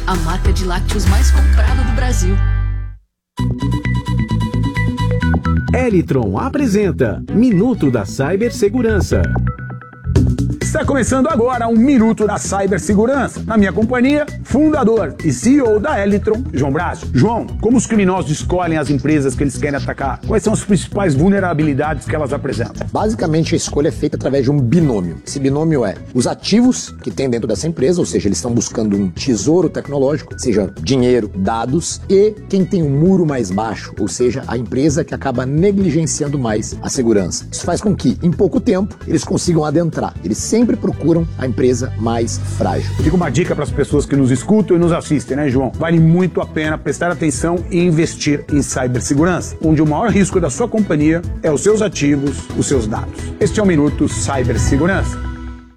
a marca de lácteos mais comprada do Brasil. Elitron apresenta Minuto da Cibersegurança. Está começando agora um Minuto da Cibersegurança. Na minha companhia, fundador e CEO da Elitron, João Braço. João, como os criminosos escolhem as empresas que eles querem atacar? Quais são as principais vulnerabilidades que elas apresentam? Basicamente, a escolha é feita através de um binômio. Esse binômio é os ativos que tem dentro dessa empresa, ou seja, eles estão buscando um tesouro tecnológico, seja dinheiro, dados, e quem tem um muro mais baixo, ou seja, a empresa que acaba negligenciando mais a segurança. Isso faz com que, em pouco tempo, eles consigam adentrar. Eles sempre procuram a empresa mais frágil. Fica uma dica para as pessoas que nos escutam e nos assistem, né, João? Vale muito a pena prestar atenção e investir em cibersegurança, onde o maior risco da sua companhia é os seus ativos, os seus dados. Este é o Minuto Cibersegurança.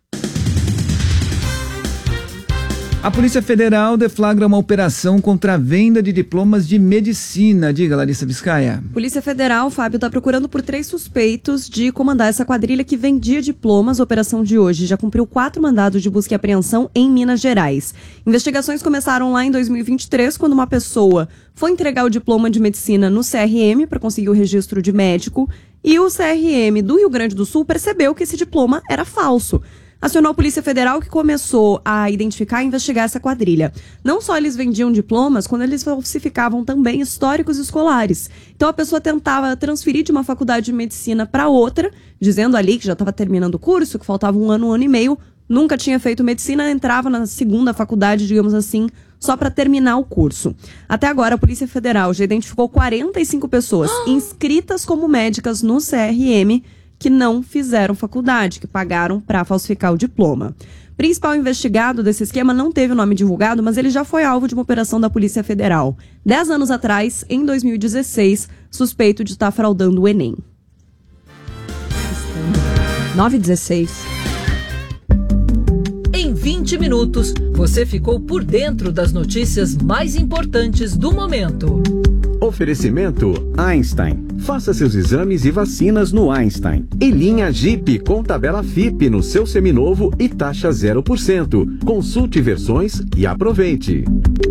A Polícia Federal deflagra uma operação contra a venda de diplomas de medicina. Diga, Larissa Biscaia. Polícia Federal, Fábio, está procurando por 3 suspeitos de comandar essa quadrilha que vendia diplomas. A operação de hoje já cumpriu 4 mandados de busca e apreensão em Minas Gerais. Investigações começaram lá em 2023, quando uma pessoa foi entregar o diploma de medicina no CRM para conseguir o registro de médico, e o CRM do Rio Grande do Sul percebeu que esse diploma era falso. Acionou a Polícia Federal, que começou a identificar e investigar essa quadrilha. Não só eles vendiam diplomas, quando eles falsificavam também históricos escolares. Então a pessoa tentava transferir de uma faculdade de medicina para outra, dizendo ali que já estava terminando o curso, que faltava um ano e meio, nunca tinha feito medicina, entrava na segunda faculdade, digamos assim, só para terminar o curso. Até agora, a Polícia Federal já identificou 45 pessoas inscritas como médicas no CRM, que não fizeram faculdade, que pagaram para falsificar o diploma. O principal investigado desse esquema não teve o nome divulgado, mas ele já foi alvo de uma operação da Polícia Federal. 10 anos atrás, em 2016, suspeito de estar fraudando o Enem. 9h16. Em 20 minutos, você ficou por dentro das notícias mais importantes do momento. Oferecimento Einstein. Faça seus exames e vacinas no Einstein. E linha Jeep com tabela FIP no seu seminovo e taxa 0%. Consulte versões e aproveite.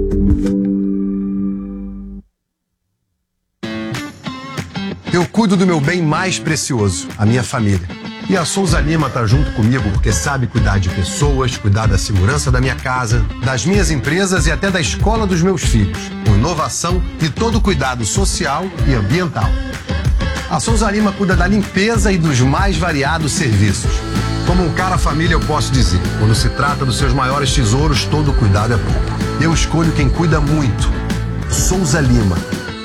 Eu cuido do meu bem mais precioso, a minha família. E a Souza Lima tá junto comigo porque sabe cuidar de pessoas, cuidar da segurança da minha casa, das minhas empresas e até da escola dos meus filhos, com inovação e todo cuidado social e ambiental. A Souza Lima cuida da limpeza e dos mais variados serviços. Como um cara família, eu posso dizer, quando se trata dos seus maiores tesouros, todo cuidado é bom. Eu escolho quem cuida muito. Souza Lima.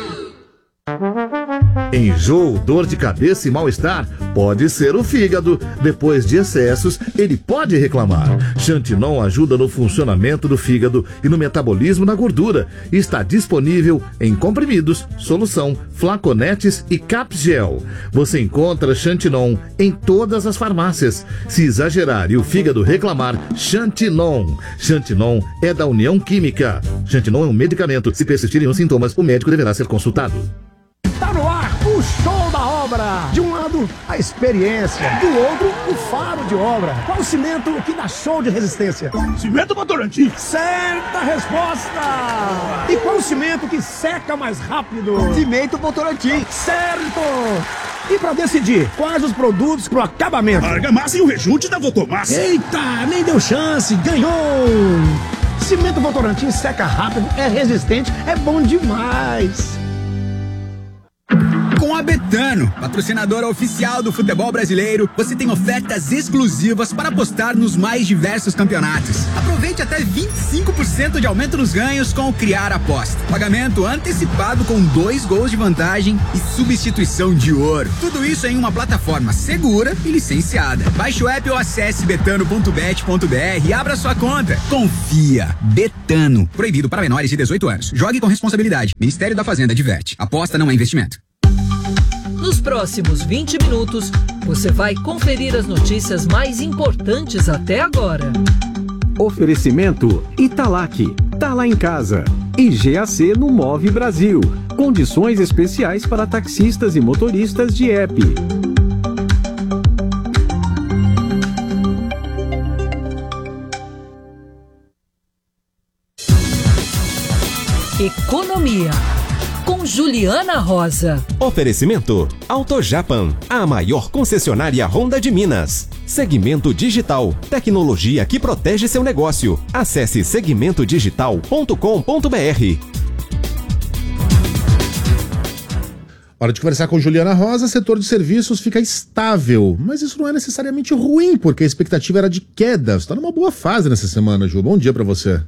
Enjoo, dor de cabeça e mal-estar pode ser o fígado. Depois de excessos, ele pode reclamar. Xantinon ajuda no funcionamento do fígado e no metabolismo da gordura. Está disponível em comprimidos, solução, flaconetes e capgel. Você encontra Xantinon em todas as farmácias. Se exagerar e o fígado reclamar, Xantinon. Xantinon é da União Química. Xantinon é um medicamento. Se persistirem os sintomas, o médico deverá ser consultado. Tá no ar o show da obra. De um lado, a experiência. Do outro, o faro de obra. Qual o cimento que dá show de resistência? Cimento Votorantim. Certa resposta. E qual o cimento que seca mais rápido? Cimento Votorantim. Certo. E pra decidir quais os produtos pro acabamento? Argamassa e o rejunte da Votomassa. Eita, nem deu chance. Ganhou. Cimento Votorantim seca rápido, é resistente, é bom demais. Com a Betano, patrocinadora oficial do futebol brasileiro, você tem ofertas exclusivas para apostar nos mais diversos campeonatos. Aproveite até 25% de aumento nos ganhos com o Criar Aposta. Pagamento antecipado com 2 gols de vantagem e substituição de ouro. Tudo isso em uma plataforma segura e licenciada. Baixe o app ou acesse betano.bet.br e abra sua conta. Confia. Betano. Proibido para menores de 18 anos. Jogue com responsabilidade. Ministério da Fazenda adverte. Aposta não é investimento. Nos próximos 20 minutos, você vai conferir as notícias mais importantes até agora. Oferecimento Italac. Tá lá em casa. E GAC no Move Brasil. Condições especiais para taxistas e motoristas de app. Economia, com Juliana Rosa. Oferecimento AutoJapan, a maior concessionária Honda de Minas. Segmento Digital, tecnologia que protege seu negócio. Acesse segmentodigital.com.br. Hora de conversar com Juliana Rosa. Setor de serviços fica estável, mas isso não é necessariamente ruim, porque a expectativa era de queda. Você está numa boa fase nessa semana, Ju. Bom dia para você.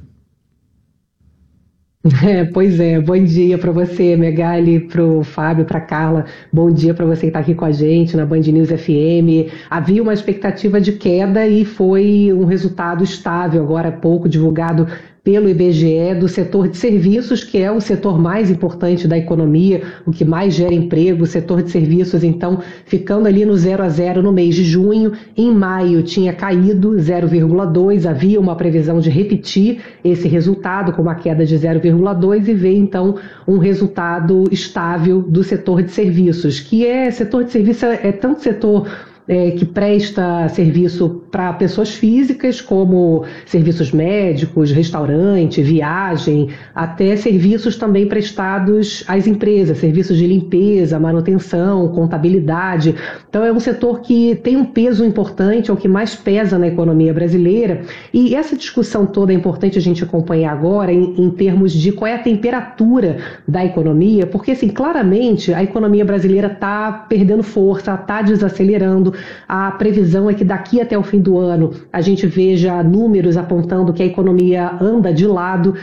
Pois é, bom dia para você, Megali, para o Fábio, para a Carla, bom dia para você que está aqui com a gente na Band News FM. Havia uma expectativa de queda e foi um resultado estável, agora há pouco divulgado pelo IBGE, do setor de serviços, que é o setor mais importante da economia, o que mais gera emprego. O setor de serviços, então, ficando ali no 0 a 0 no mês de junho. Em maio tinha caído 0,2, havia uma previsão de repetir esse resultado com uma queda de 0,2 e veio, então, um resultado estável do setor de serviços, que setor de serviço é tanto setor que presta serviço para pessoas físicas, como serviços médicos, restaurante, viagem, até serviços também prestados às empresas, serviços de limpeza, manutenção, contabilidade. Então é um setor que tem um peso importante, é o que mais pesa na economia brasileira, e essa discussão toda é importante a gente acompanhar agora em termos de qual é a temperatura da economia, porque assim, claramente a economia brasileira está perdendo força, está desacelerando. A previsão é que daqui até o fim do ano a gente veja números apontando que a economia anda de lado.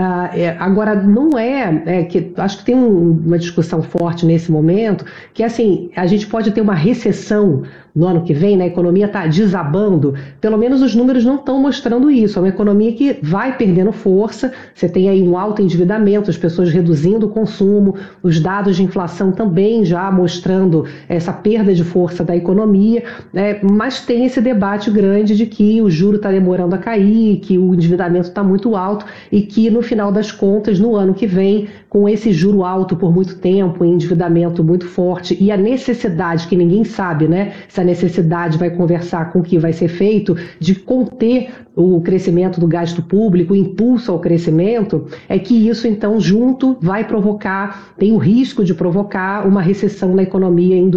Agora, não que acho que tem uma discussão forte nesse momento, que assim, a gente pode ter uma recessão no ano que vem, né? A economia está desabando, pelo menos os números não estão mostrando isso. É uma economia que vai perdendo força, você tem aí um alto endividamento, as pessoas reduzindo o consumo, os dados de inflação também já mostrando essa perda de força da economia, né? Mas tem esse debate grande de que o juro está demorando a cair, que o endividamento está muito alto e que no final das contas, no ano que vem, com esse juro alto por muito tempo, endividamento muito forte e a necessidade, que ninguém sabe, né? Essa necessidade vai conversar com o que vai ser feito de conter o crescimento do gasto público, o impulso ao crescimento, é que isso então junto vai provocar, tem o risco de provocar uma recessão na economia em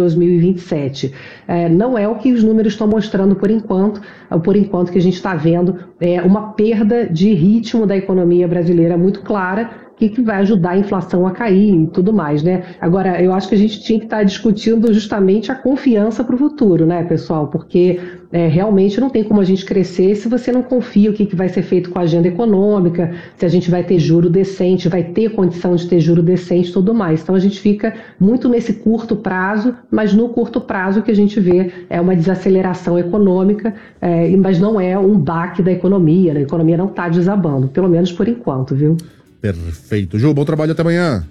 2027. Não é o que os números estão mostrando por enquanto que a gente está vendo uma perda de ritmo da economia brasileira muito clara, que vai ajudar a inflação a cair e tudo mais, né? Agora, eu acho que a gente tinha que estar discutindo justamente a confiança para o futuro, né, pessoal? Porque realmente não tem como a gente crescer se você não confia o que vai ser feito com a agenda econômica, se a gente vai ter juro decente, vai ter condição de ter juro decente e tudo mais. Então a gente fica muito nesse curto prazo, mas no curto prazo o que a gente vê é uma desaceleração econômica, mas não é um baque da economia, né? A economia não está desabando, pelo menos por enquanto, viu? Perfeito. Ju, bom trabalho, até amanhã.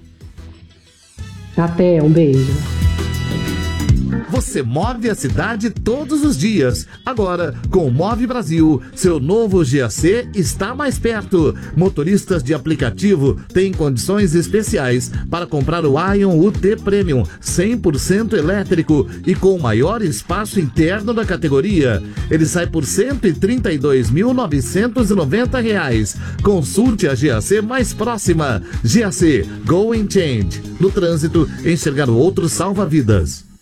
Até, um beijo. Você move a cidade todos os dias. Agora, com o Move Brasil, seu novo GAC está mais perto. Motoristas de aplicativo têm condições especiais para comprar o Ion UT Premium 100% elétrico e com o maior espaço interno da categoria. Ele sai por R$ 132.990. Consulte a GAC mais próxima. GAC Go and Change. No trânsito, enxergar o outro salva vidas.